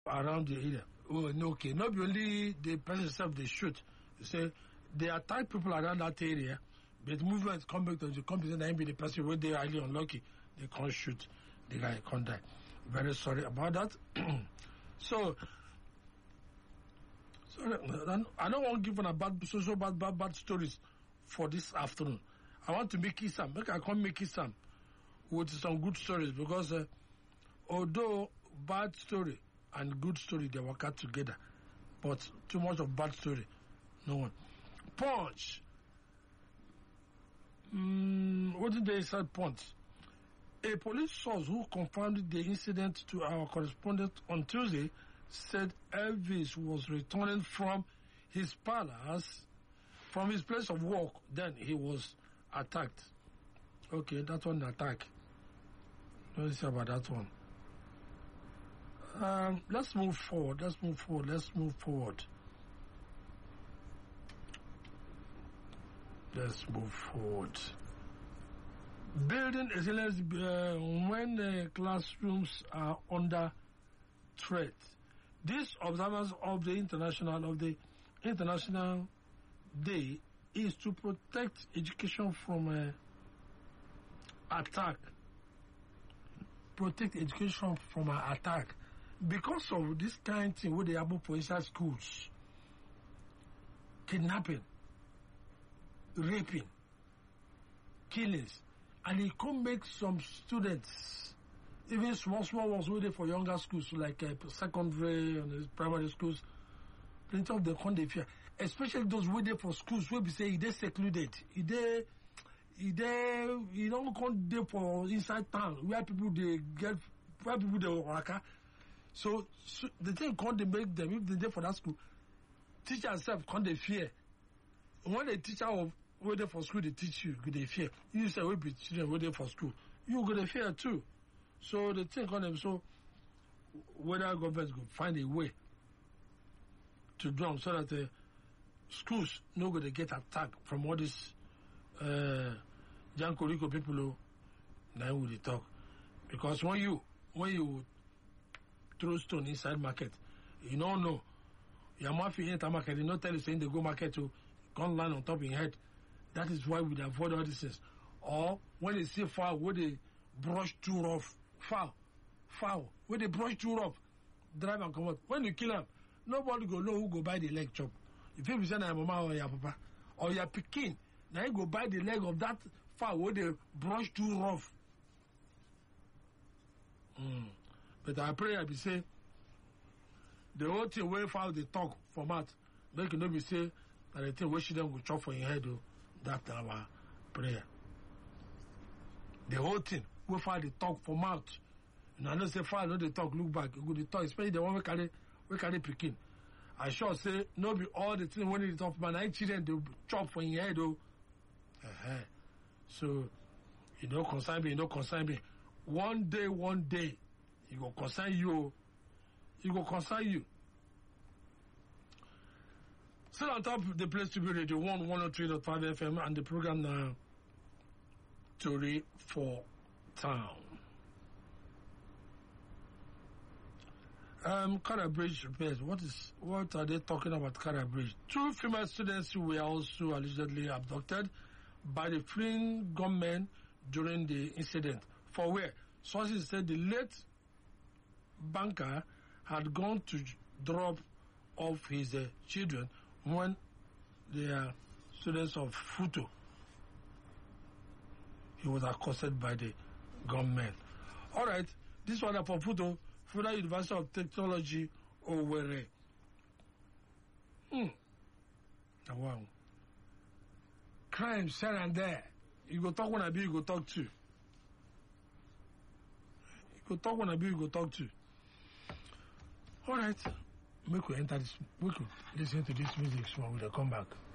around the area. Oh, no, okay. Not only the person itself they shoot. They say they attack people around that area, but movement come back to the company and be the person where they are highly unlucky. They can't shoot the guy, can't die. Very sorry about that. So I don't want to give a bad stories for this afternoon. I want to make it some. I can't make it some with some good stories because although bad story and good story they work out together, but too much of bad story, no one. Punch. What did they say? Punch. A police source who confirmed the incident to our correspondent on Tuesday said Elvis was returning from his palace, from his place of work. Then he was attacked. Okay, that one attack. Let's see about that one. Let's move forward. Building resilience when classrooms are under threat. This observance of the International Day is to protect education from attack. Protect education from an attack. Because of this kind of thing where they happen for inside schools. Kidnapping, raping, killings. And it can make some students, even small ones waiting for younger schools like secondary and primary schools, plenty of them can't they fear. Especially those waiting for schools where we say they're secluded. You don't come there for inside town where people they work. So the thing can't they make them if they're there for that school. Teacher itself can't they fear. When the teacher of waiting for school they teach you, they fear. You say we be children waiting for school, you gonna fear too. So the thing on them, so whether government go find a way to do them so that the schools no gonna get attacked from all this Jankoriko people who now will they talk. Because when you throw stone inside market, you don't know. Your mafia enter market, you not tell you saying they go market to come land on top of your head. That is why we avoid all these things. Or when they see foul, where they brush too rough, foul, where they brush too rough, drive and come out. When you kill them, nobody go know who go buy the leg chop. If you say your mama or your papa or your pikin, now you go buy the leg of that foul where they brush too rough. But I pray I be say the whole thing where foul they talk for mouth, make you not be say that the thing where she them go chop for your head though. That's our prayer. The whole thing where foul they talk for mouth. And I don't say foul no they talk look back. You go they talk, especially the one we carry pikin. I sure say no be all the thing when they talk man I children they chop for your head though. So you don't concern me. One day, it will concern you. It will concern you. Still on top of the place to be radio 103.5 FM and the program now Tori for Town. Kara Bridge repairs. What are they talking about Kara Bridge? 2 female students were also allegedly abducted by the fleeing gunmen during the incident. For where? Sources said the late banker had gone to drop off his children when they are students of Futo. He was accosted by the gunmen. Alright, this one for Futo, Federal University of Technology, Owerri. Wow. Crime here and there. You go talk when I be, you go talk to. You go talk when I be, you go talk to. Alright. Make we enter this. We could listen to this music so we will come back.